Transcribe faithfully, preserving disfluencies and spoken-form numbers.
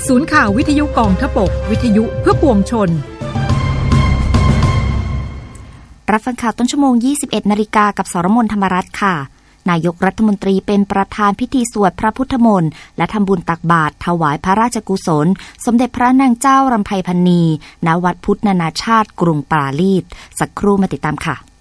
ศูนย์ข่าววิทยุกองทพบกวิทยุเพื่อปวงชนรับฟังข่าวต้นชั่วโมง ยี่สิบเอ็ดนาฬิกา กับสรมน ธรรมรัตน์ค่ะนายกรัฐมนตรีเป็นประธานพิธีสวดพระพุทธมนต์และทำบุญตักบาตรถวายพระราชกุศลสมเด็จพระนางเจ้ารำไพพรรณีณวัดพุทธนานาชาติกรุงปารีสสักครู่มาติดตามค่ะ